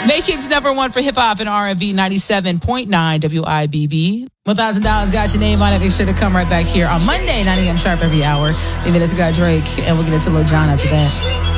Macon's number one for hip hop and R&B, 97.9 WIBB. $1,000 got your name on it. Make sure to come right back here on Monday, 9 a.m. sharp every hour. Maybe let's got Drake, and we'll get into Lil Jon after that.